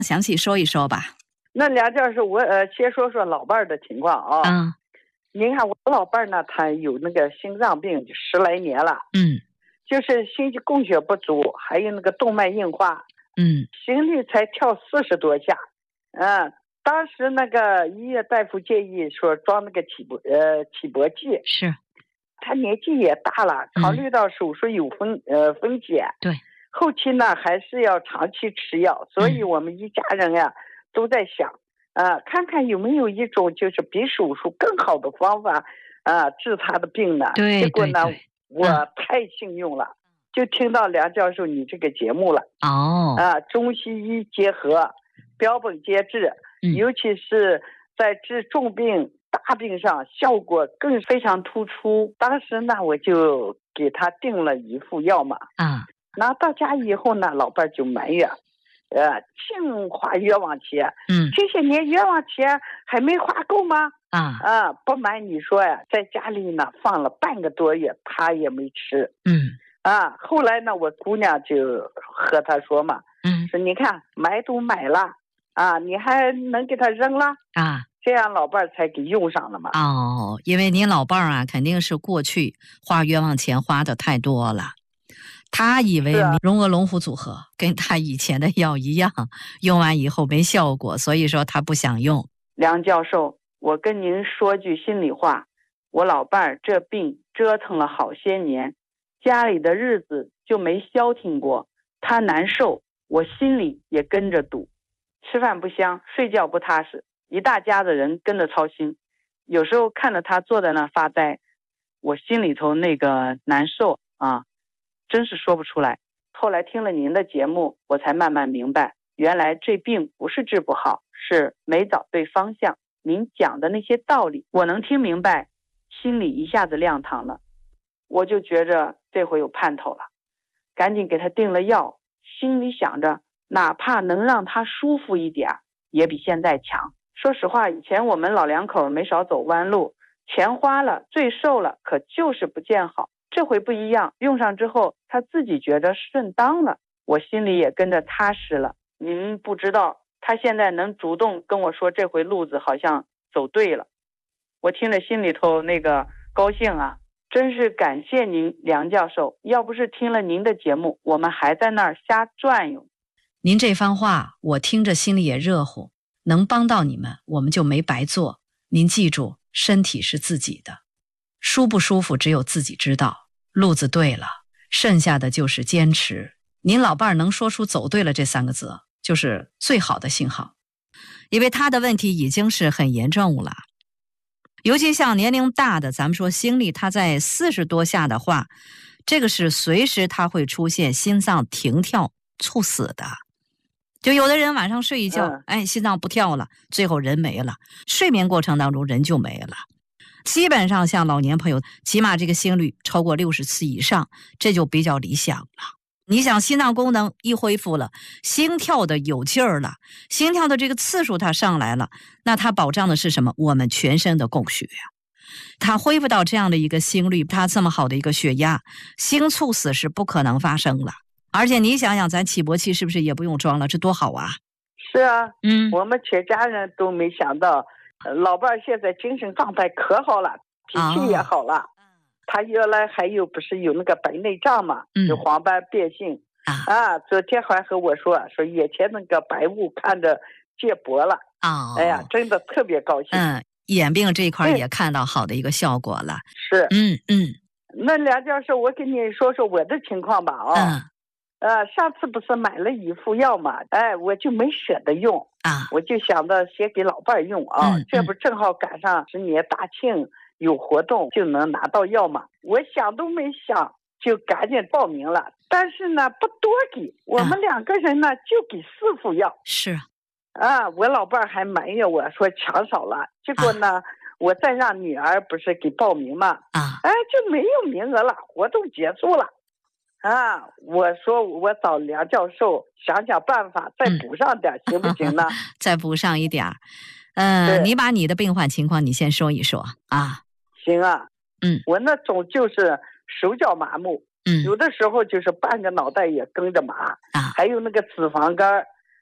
详细说一说吧。 那梁教授，我先说说老伴儿的情况啊。您看我老伴儿呢，他有那个心脏病10来年了，就是心肌供血不足，还有那个动脉硬化，心率才跳40多下，当时那个医院大夫建议说装那个起搏器， 是， 他年纪也大了，考虑到手术有风险， 对， 后期呢还是要长期吃药，所以我们一家人呀都在想，看看有没有一种就是比手术更好的方法，治他的病呢？ 对， 结果呢， 对， 我太幸运了，就听到梁教授你这个节目了。中西医结合，标本兼治，尤其是在治重病大病上效果更非常突出。当时呢，我就给他订了一副药嘛，拿到家以后呢，老伴就埋怨，净花冤枉钱，这些年冤枉钱还没花够吗？不瞒你说呀，在家里呢放了半个多月，他也没吃。后来呢，我姑娘就和他说嘛，说你看买都买了，你还能给他扔了？这样老伴儿才给用上了嘛。 因为您老伴儿肯定是过去花冤枉钱花的太多了，他以为荣俄龙虎组合跟他以前的药一样，用完以后没效果，所以说他不想用。 梁教授，我跟您说句心里话，我老伴儿这病折腾了好些年，家里的日子就没消停过，他难受，我心里也跟着堵，吃饭不香，睡觉不踏实，一大家子人跟着操心，有时候看着他坐在那发呆，我心里头那个难受真是说不出来。后来听了您的节目，我才慢慢明白，原来这病不是治不好，是没找对方向。您讲的那些道理我能听明白，心里一下子亮堂了，我就觉着这回有盼头了，赶紧给他订了药，心里想着哪怕能让他舒服一点也比现在强。说实话，以前我们老两口没少走弯路，钱花了，罪受了，可就是不见好。这回不一样，用上之后他自己觉得顺当了，我心里也跟着踏实了。您不知道，他现在能主动跟我说这回路子好像走对了，我听着心里头那个高兴真是感谢您梁教授，要不是听了您的节目，我们还在那儿瞎转悠。 您这番话我听着心里也热乎，能帮到你们我们就没白做。您记住，身体是自己的，舒不舒服只有自己知道，路子对了，剩下的就是坚持。您老伴儿能说出走对了这3个字，就是最好的信号，因为他的问题已经是很严重了。尤其像年龄大的，咱们说心率他在40多下的话，这个是随时他会出现心脏停跳猝死的。就有的人晚上睡一觉，心脏不跳了，最后人没了，睡眠过程当中人就没了。基本上像老年朋友，起码这个心率超过60次以上，这就比较理想了。你想心脏功能一恢复了，心跳的有劲儿了，心跳的这个次数它上来了，那它保障的是什么？我们全身的供血它恢复到这样的一个心率，它这么好的一个血压，心猝死是不可能发生了。而且你想想，咱起搏器是不是也不用装了？这多好啊！ 是啊，我们全家人都没想到，老伴现在精神状态可好了，脾气也好了。他原来不是有那个白内障嘛，就黄斑变性昨天还和我说眼前那个白雾看着见薄了哎呀，真的特别高兴。 眼病这一块也看到好的一个效果了。 是，那梁教授，我给你说说我的情况吧上次不是买了一副药嘛，我就没舍得用我就想着先给老伴用这不正好赶上10年大庆有活动，就能拿到药嘛。我想都没想就赶紧报名了，但是呢不多给，我们2个人呢就给4副药。 是我老伴还埋怨我说抢少了，结果呢我再让女儿不是给报名嘛就没有名额了，活动结束了我说我找梁教授想想办法再补上点行不行呢？ 再补上一点你把你的病患情况你先说一说行我那种就是手脚麻木有的时候就是半个脑袋也跟着麻还有那个脂肪肝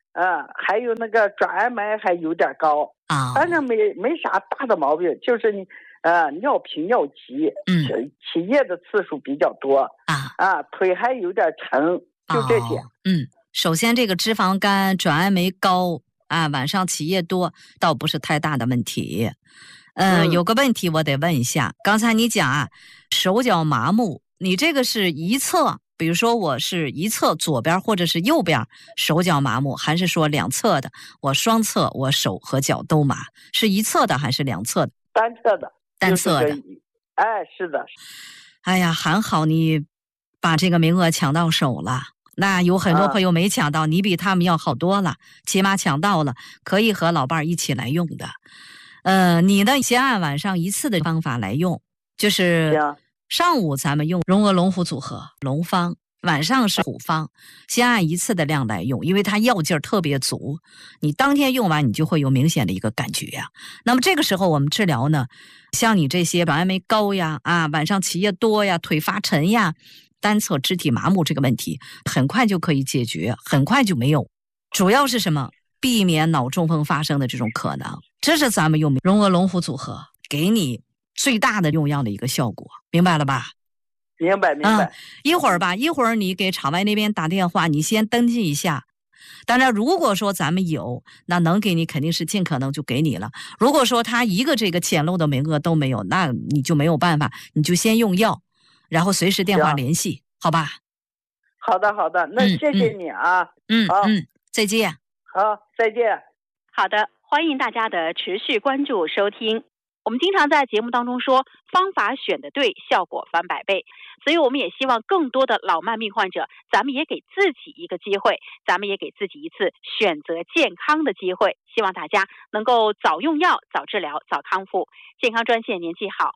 还有那个转氨酶还有点高啊， 反正没啥大的毛病，就是你尿频尿急，起夜的次数比较多腿还有点沉，就这些。 首先这个脂肪肝、转氨酶高晚上起夜多倒不是太大的问题。有个问题我得问一下，刚才你讲手脚麻木，你这个是一侧，比如说我是一侧左边或者是右边手脚麻木，还是说两侧的？我双侧我手和脚都麻，是一侧的还是两侧的？ 单侧的。 单侧的。 是的。 哎呀，还好你把这个名额抢到手了。那有很多朋友没抢到，你比他们要好多了，起码抢到了，可以和老伴一起来用的。你呢先按晚上一次的方法来用，就是上午咱们用荣鹅龙虎组合龙方，晚上是虎方，先按一次的量来用，因为它药劲儿特别足，你当天用完你就会有明显的一个感觉呀。那么这个时候我们治疗呢，像你这些转氨酶高呀晚上起夜多呀，腿发沉呀，单侧肢体麻木这个问题很快就可以解决，很快就没有。主要是什么？避免脑中风发生的这种可能，这是咱们用荣鹅龙虎组合给你最大的用药的一个效果，明白了吧？ 明白。 一会儿你给场外那边打电话，你先登记一下。当然如果说咱们有，那能给你肯定是尽可能就给你了。如果说他一个这个简陋的名额都没有，那你就没有办法，你就先用药，然后随时电话联系，好吧？ 好的，那谢谢你啊。 再见。 好，再见。 好的，欢迎大家的持续关注收听。我们经常在节目当中说，方法选得对，效果翻百倍。所以我们也希望更多的老慢病患者，咱们也给自己一个机会，咱们也给自己一次选择健康的机会。希望大家能够早用药、早治疗、早康复。健康专线您记好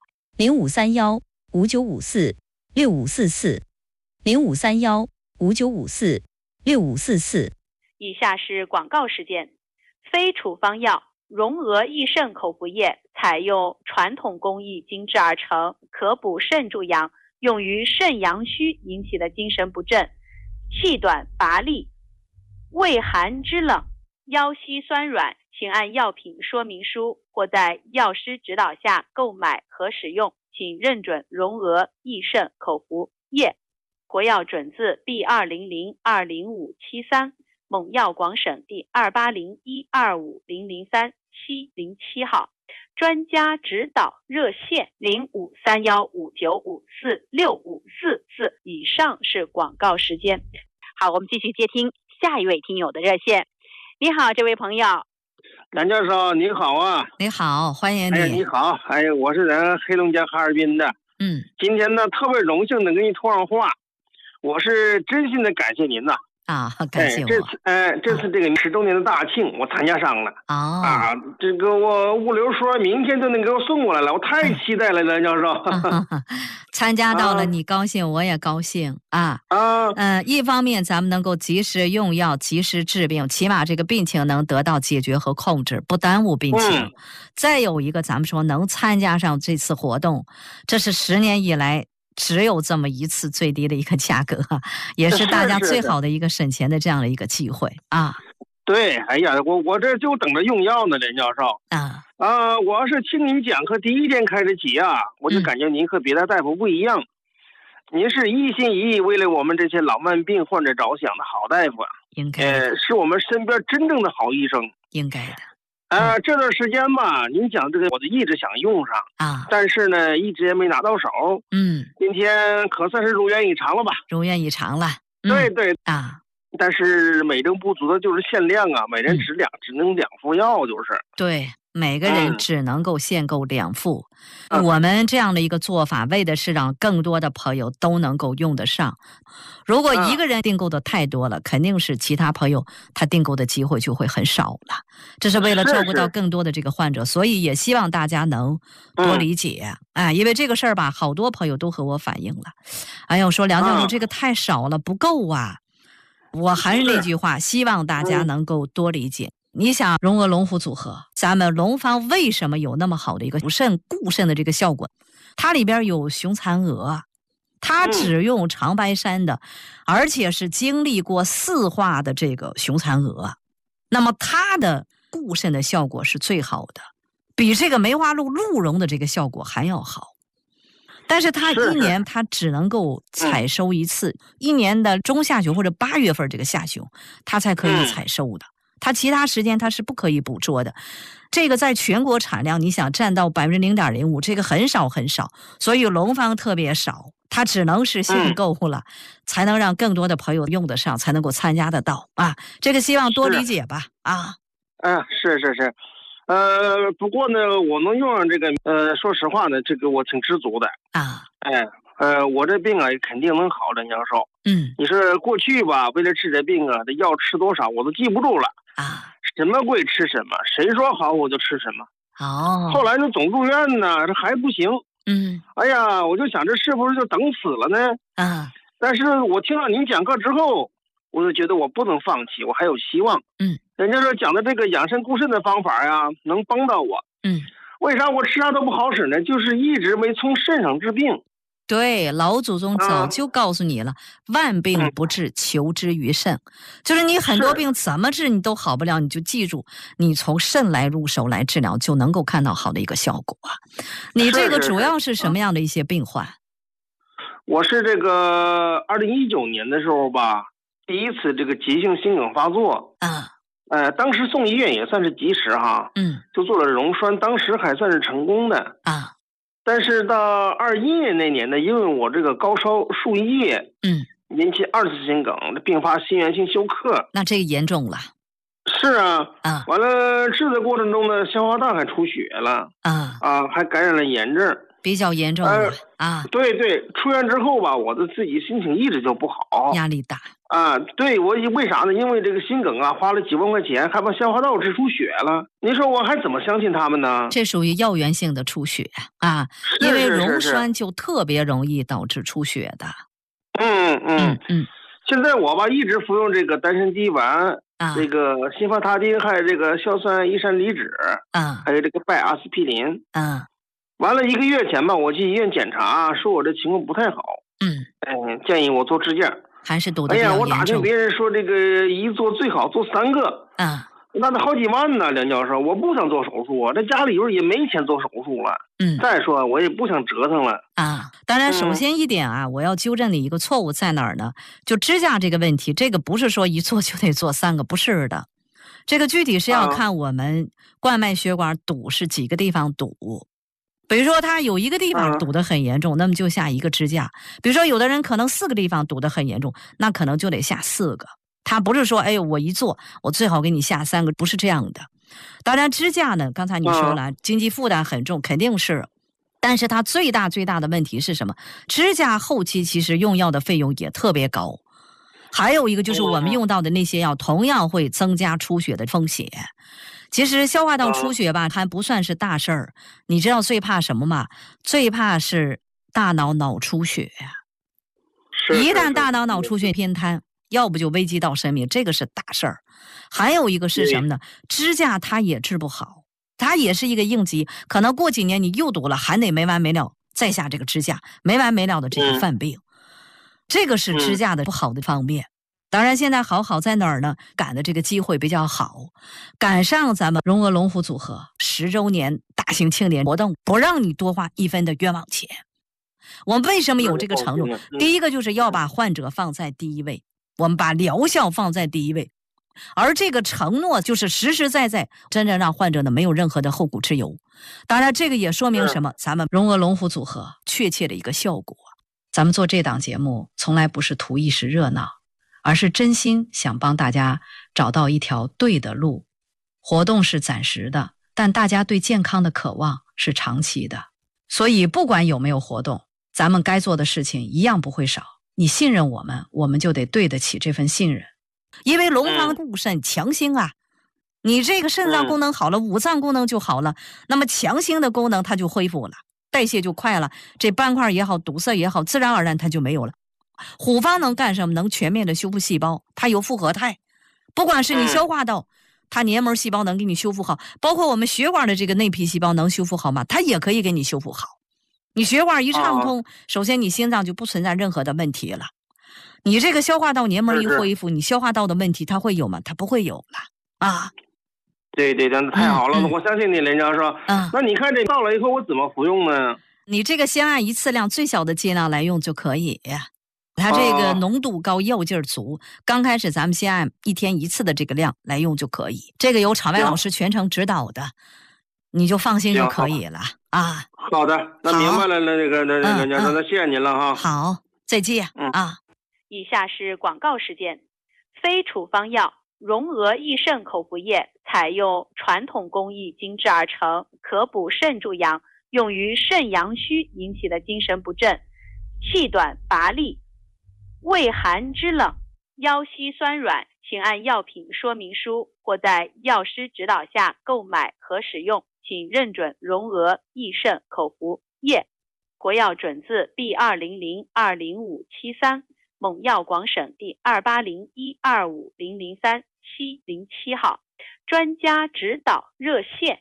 ：0531-5954-6544，0531-5954-6544。 以下是广告时间。非处方药荣鹅益肾口服液采用传统工艺精制而成，可补肾助阳，用于肾阳虚引起的精神不振、气短乏力、畏寒肢冷、腰膝酸软，请按药品说明书或在药师指导下购买和使用，请认准荣鹅益肾口服液，国药准字 B200-20573，蒙药广省第280125003-707号，专家指导热线053159546544。以上是广告时间。好，我们继续接听下一位听友的热线。你好，这位朋友。 梁教授你好啊。 你好，欢迎你。 你好，我是咱黑龙江哈尔滨的。今天呢特别荣幸能跟你通上话，我是真心的感谢您呐。 感谢我。 这次这个10周年的大庆我参加上了。这个我物流说明天就能给我送过来了，我太期待了，梁教授。 参加到了你高兴，我也高兴一方面咱们能够及时用药，及时治病，起码这个病情能得到解决和控制，不耽误病情。再有一个，咱们说能参加上这次活动，这是10年以来只有这么一次最低的一个价格，也是大家最好的一个省钱的这样的一个机会对，我这就等着用药呢，梁教授。我要是听您讲课第一天开始起我就感觉您和别的大夫不一样，您是一心一意为了我们这些老慢病患者着想的好大夫。 应该是我们身边真正的好医生。 应该的。 这段时间吧，您讲这个我就一直想用上但是呢一直也没拿到手。今天可算是如愿以偿了吧？ 如愿以偿了。 对但是美中不足的就是限量每人只能2副药，就是对，每个人只能够限购2副。我们这样的一个做法，为的是让更多的朋友都能够用得上。如果一个人订购的太多了，肯定是其他朋友他订购的机会就会很少了。这是为了照顾到更多的这个患者，所以也希望大家能多理解因为这个事儿吧，好多朋友都和我反映了。我说梁教授这个太少了，不够我还是那句话，希望大家能够多理解。你想荣鹅龙虎组合，咱们龙方为什么有那么好的一个补肾固肾的这个效果？它里边有雄蚕蛾，它只用长白山的，而且是经历过4化的这个雄蚕蛾。 那么它的固肾的效果是最好的，比这个梅花鹿鹿茸的这个效果还要好。但是它一年它只能够采收一次，一年的中下旬或者8月份这个下旬它才可以采收的，它其他时间它是不可以捕捉的。这个在全国产量你想占到 0.05%， 这个很少很少，所以农方特别少，它只能是限购了，才能让更多的朋友用得上，才能够参加得到啊。这个希望多理解吧啊。 是。不过呢，我能用上这个，说实话呢，这个我挺知足的啊。 我这病啊，肯定能好的，杨少。你说过去吧，为了治这病啊，这药吃多少我都记不住了啊。 什么贵吃什么，谁说好我就吃什么。后来呢，总住院呢，这还不行。哎呀，我就想这是不是就等死了呢？但是我听到您讲课之后，我就觉得我不能放弃，我还有希望。人家说讲的这个养肾固肾的方法呀，能帮到我。为啥我吃啥都不好使呢？就是一直没从肾上治病。 对，老祖宗早就告诉你了，万病不治，求之于肾。就是你很多病怎么治你都好不了，你就记住，你从肾来入手来治疗，就能够看到好的一个效果。你这个主要是什么样的一些病患？ 我是这个2019年的时候吧，第一次这个急性心梗发作。当时送医院也算是及时哈。就做了溶栓，当时还算是成功的啊。 但是到21年那年呢，因为我这个高烧数夜，引起2次心梗，并发心源性休克。 那这个严重了。 是啊。完了治的过程中呢，消化道还出血了还感染了炎症， 比较严重了对，出院之后吧，我的自己心情一直就不好， 压力大对，我为啥呢？因为这个心梗花了几万块钱，还把消化道治出血了。您说我还怎么相信他们呢？ 这属于药源性的出血因为溶栓就特别容易导致出血的。 现在我吧一直服用这个丹参肌丸，这个辛伐他汀，还有这个硝酸伊山梨酯，还有这个拜阿司匹林。完了1个月前吧，我去医院检查，说我这情况不太好。建议我做支架。 还是堵得比较严重。 我打听别人说这个一做最好做3个，那得好几万呢，梁教授，我不想做手术啊，这家里边也没钱做手术了。再说我也不想折腾了当然，首先一点我要纠正你一个错误在哪儿呢？就支架这个问题，这个不是说一做就得做3个，不是的。这个具体是要看我们冠脉血管堵是几个地方堵。比如说他有一个地方堵得很严重，那么就下1个支架。比如说有的人可能4个地方堵得很严重，那可能就得下4个。他不是说我一做我最好给你下3个，不是这样的。当然支架呢，刚才你说了经济负担很重，肯定是。但是它最大的问题是什么？支架后期其实用药的费用也特别高。还有一个就是我们用到的那些药同样会增加出血的风险。其实消化道出血吧，还不算是大事儿。你知道最怕什么吗？最怕是大脑出血一旦大脑出血偏瘫，要不就危及到生命，这个是大事儿。还有一个是什么呢？支架它也治不好，它也是一个应急，可能过几年你又堵了，还得没完没了再下这个支架，没完没了的这个犯病。这个是支架的不好的方面。当然现在好在哪儿呢？赶的这个机会比较好，赶上咱们荣俄龙虎组合10周年大型庆典活动，不让你多花1分的冤枉钱。我们为什么有这个承诺？第一个就是要把患者放在第一位，我们把疗效放在第一位，而这个承诺就是实实在在真正让患者呢没有任何的后顾之忧。当然这个也说明什么？咱们荣俄龙虎组合确切的一个效果。咱们做这档节目从来不是图一时热闹，而是真心想帮大家找到一条对的路。活动是暂时的，但大家对健康的渴望是长期的。所以不管有没有活动，咱们该做的事情一样不会少。你信任我们，我们就得对得起这份信任。因为龙方固肾强心你这个肾脏功能好了，五脏功能就好了，那么强心的功能它就恢复了，代谢就快了，这斑块也好，堵塞也好，自然而然它就没有了。虎方能干什么？能全面的修复细胞，它有复合态。不管是你消化道，它黏膜细胞能给你修复好，包括我们血管的这个内皮细胞能修复好吗？它也可以给你修复好。你血管一畅通，首先你心脏就不存在任何的问题了。你这个消化道黏膜一恢复，你消化道的问题它会有吗？它不会有了啊。 对，那太好了，我相信你，林教授。那你看这到了以后我怎么服用呢？ 你这个先按一次量最小的剂量来用就可以。它这个浓度高，药劲儿足。刚开始咱们先按1天1次的这个量来用就可以。这个由场外老师全程指导的，你就放心就可以了啊。 好的，那明白了，那谢谢您了哈。 好，再见啊。 以下是广告时间。非处方药荣额益肾口服液采用传统工艺精制而成，可补肾助阳，用于肾阳虚引起的精神不振、气短乏力、畏寒肢冷、腰膝酸软，请按药品说明书或在药师指导下购买和使用，请认准荣额益肾口服液，国药准字 B200205737，蒙药广省第280125003-707号，专家指导热线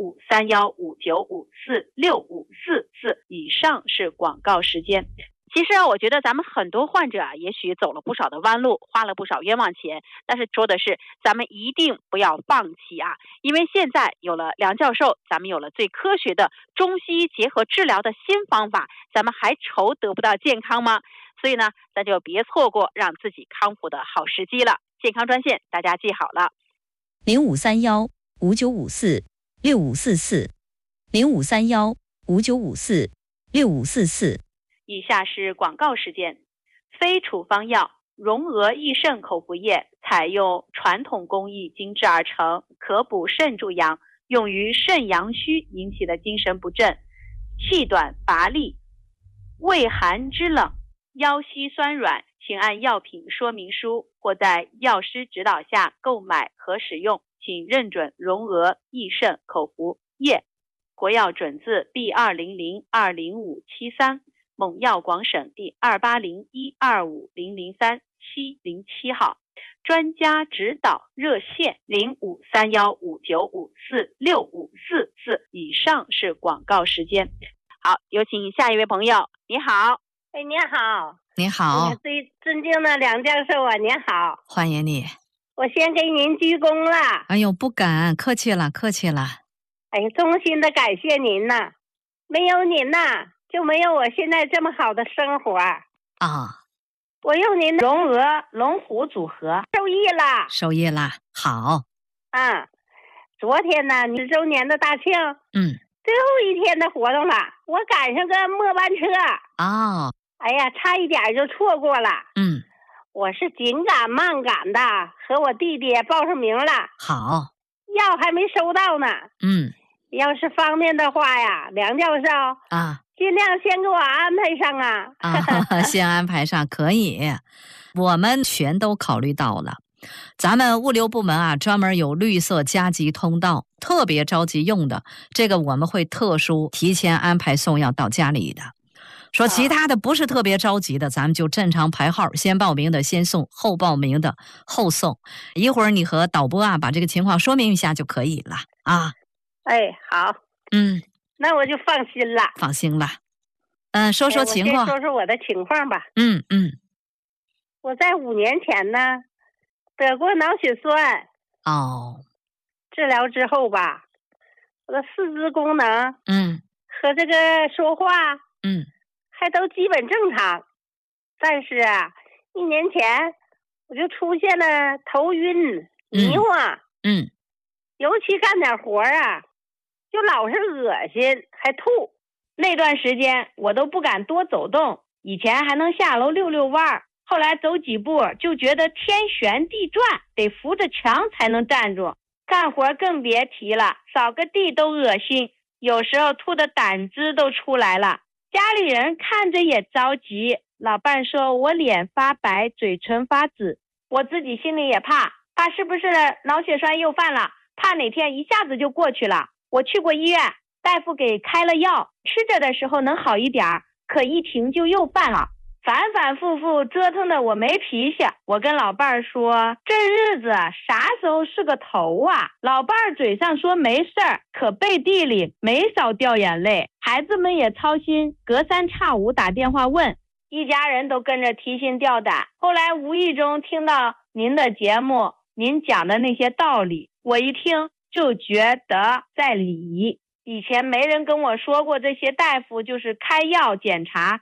053159546544，以上是广告时间。其实我觉得咱们很多患者也许走了不少的弯路，花了不少冤枉钱，但是说的是咱们一定不要放弃啊！因为现在有了梁教授，咱们有了最科学的中西医结合治疗的新方法，咱们还愁得不到健康吗？所以呢，咱就别错过让自己康复的好时机了。健康专线大家记好了 053159546544，053159546544。 以下是广告时间。非处方药荣额益肾口服液采用传统工艺精制而成，可补肾助阳，用于肾阳虚引起的精神不振、气短乏力、畏寒肢冷、腰膝酸软，请按药品说明书或在药师指导下购买和使用，请认准荣额益肾口服液，国药准字 B2002053，蒙药广省第280125003-707号，专家指导热线053159546544，以上是广告时间。好，有请下一位朋友。你好。 你好。 你好。 最尊敬的梁教授啊，你好。 欢迎你。 我先给您鞠躬了。 哎呦，不敢，客气了。 哎，衷心的感谢您呐，没有您呐，就没有我现在这么好的生活啊！我用您的荣额龙虎组合受益了， 好啊！昨天呢，10周年的大庆，最后一天的活动了，我赶上个末班车哎呀，差一点就错过了。我是紧赶慢赶的，和我弟弟报上名了。 好， 药还没收到呢。要是方便的话呀，梁教授尽量先给我安排上先安排上可以，我们全都考虑到了。咱们物流部门专门有绿色加急通道，特别着急用的，这个我们会特殊提前安排送药到家里的。说其他的不是特别着急的，咱们就正常排号，先报名的先送，后报名的后送。一会儿你和导播把这个情况说明一下就可以了哎，好。那我就放心了。 说说情况。 我先说说我的情况吧。我在5年前呢得过脑血栓。治疗之后吧，我的四肢功能和这个说话还都基本正常，但是1年前我就出现了头晕、迷糊，尤其干点活就老是恶心还吐。 那段时间我都不敢多走动，以前还能下楼溜溜弯，后来走几步就觉得天旋地转，得扶着墙才能站住，干活更别提了，扫个地都恶心，有时候吐的胆汁都出来了。家里人看着也着急，老伴说我脸发白，嘴唇发紫，我自己心里也怕是不是脑血栓又犯了，怕哪天一下子就过去了。我去过医院，大夫给开了药，吃着的时候能好一点，可一停就又犯了，反反复复折腾的我没脾气。我跟老伴说这日子啥时候是个头老伴嘴上说没事儿，可背地里没少掉眼泪。孩子们也操心，隔三差五打电话问，一家人都跟着提心吊胆。后来无意中听到您的节目， 您讲的那些道理，我一听就觉得在理。以前没人跟我说过，这些大夫就是开药检查，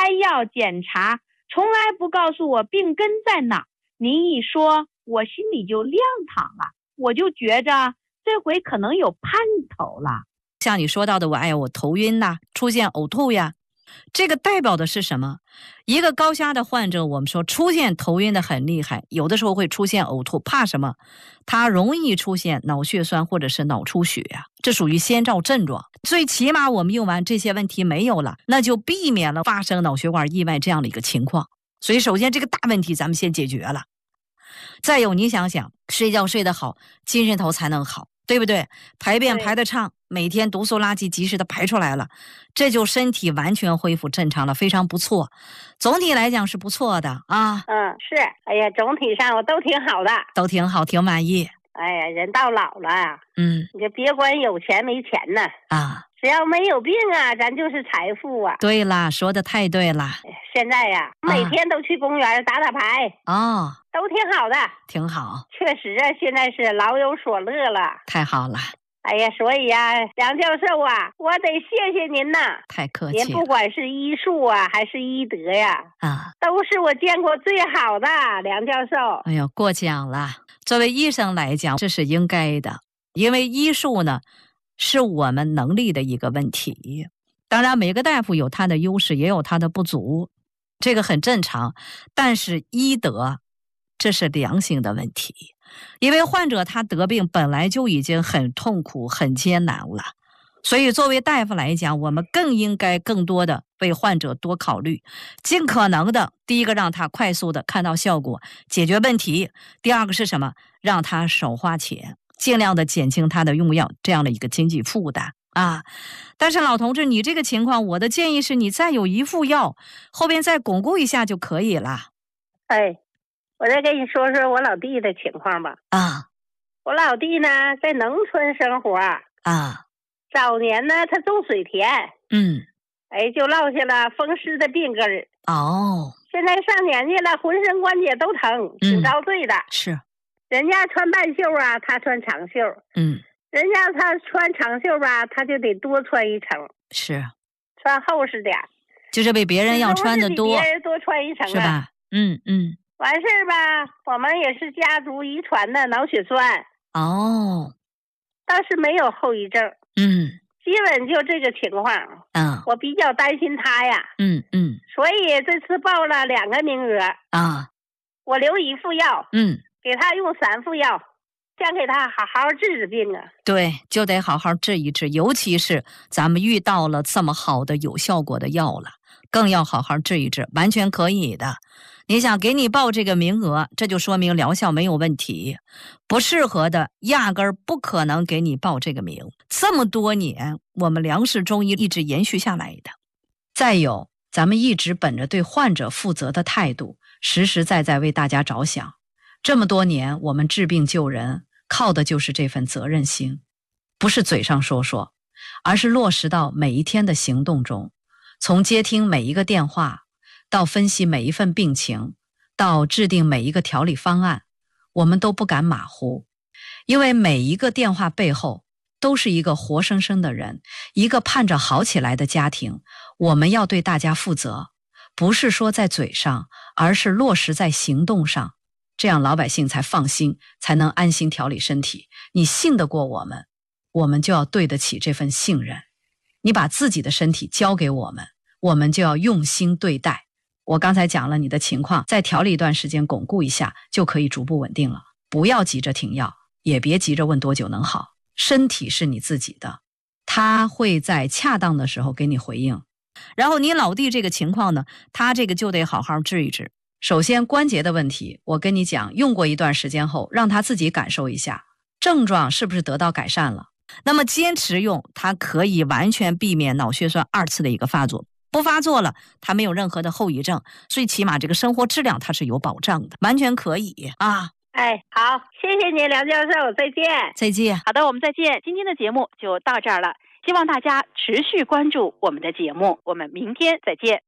从来不告诉我病根在哪。您一说，我心里就亮堂了，我就觉着这回可能有盼头了。 像你说到的，我头晕呐，出现呕吐呀，这个代表的是什么？一个高压的患者，我们说出现头晕的很厉害，有的时候会出现呕吐，怕什么？他容易出现脑血栓或者是脑出血呀，这属于先兆症状。最起码我们用完这些问题没有了，那就避免了发生脑血管意外这样的一个情况。所以首先这个大问题咱们先解决了。再有你想想，睡觉睡得好，精神头才能好，对不对？排便排得畅，每天毒素垃圾及时的排出来了，这就身体完全恢复正常了，非常不错。总体来讲是不错的啊。 是，哎呀，总体上我都挺好的， 都挺好，挺满意。 哎呀，人到老了，你就别管有钱没钱呢啊，只要没有病啊，咱就是财富啊。 对啦，说的太对了。 现在呀，每天都去公园打打牌哦， 都挺好的， 挺好。 确实啊，现在是老有所乐了， 太好了。 哎呀，所以呀，梁教授啊，我得谢谢您呐， 太客气了。 您不管是医术啊，还是医德呀，都是我见过最好的，梁教授。 哎呦，过奖了。作为医生来讲，这是应该的，因为医术呢，是我们能力的一个问题。当然，每个大夫有他的优势，也有他的不足，这个很正常。但是医德，这是良心的问题。因为患者他得病本来就已经很痛苦很艰难了，所以作为大夫来讲，我们更应该更多的为患者多考虑，尽可能的第一个让他快速的看到效果解决问题，第二个是什么？让他少花钱，尽量的减轻他的用药这样的一个经济负担啊。但是老同志，你这个情况，我的建议是你再有一副药，后边再巩固一下就可以了。 我再跟你说说我老弟的情况吧。我老弟呢在农村生活早年呢他种水田，就落下了风湿的病根儿。现在上年纪了，浑身关节都疼，挺遭罪的。 是， 人家穿半袖啊，他穿长袖。人家他穿长袖吧，他就得多穿一层。 是， 穿厚实点， 就是比别人要穿的多， 别人多穿一层是吧？ 完事儿吧，我们也是家族遗传的脑血栓。倒是没有后遗症。基本就这个情况。我比较担心他呀。所以这次报了2个名额。我留1副药。给他用3副药，想给他好好治治病啊。 对，就得好好治一治，尤其是咱们遇到了这么好的有效果的药了，更要好好治一治，完全可以的。你想给你报这个名额，这就说明疗效没有问题，不适合的压根儿不可能给你报这个名。这么多年我们梁氏中医一直延续下来的。再有，咱们一直本着对患者负责的态度，实实在在为大家着想。这么多年我们治病救人，靠的就是这份责任心，不是嘴上说说，而是落实到每一天的行动中。从接听每一个电话，到分析每一份病情，到制定每一个调理方案，我们都不敢马虎。因为每一个电话背后都是一个活生生的人，一个盼着好起来的家庭。我们要对大家负责，不是说在嘴上，而是落实在行动上，这样老百姓才放心，才能安心调理身体。你信得过我们，我们就要对得起这份信任。你把自己的身体交给我们，我们就要用心对待。我刚才讲了你的情况，再调理一段时间，巩固一下，就可以逐步稳定了。不要急着停药，也别急着问多久能好。身体是你自己的，他会在恰当的时候给你回应。然后你老弟这个情况呢，他这个就得好好治一治。首先关节的问题，我跟你讲，用过一段时间后，让他自己感受一下症状是不是得到改善了。那么坚持用，他可以完全避免脑血栓2次的一个发作。不发作了，他没有任何的后遗症，最起码这个生活质量它是有保障的，完全可以啊。 好，谢谢你梁教授，再见。 再见。 好的，我们再见。今天的节目就到这儿了，希望大家持续关注我们的节目，我们明天再见。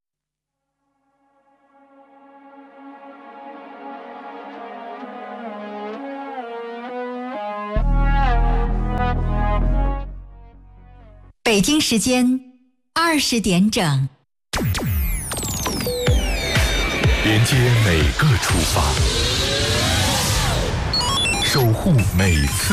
北京时间20点整， 连接每个出发，守护每次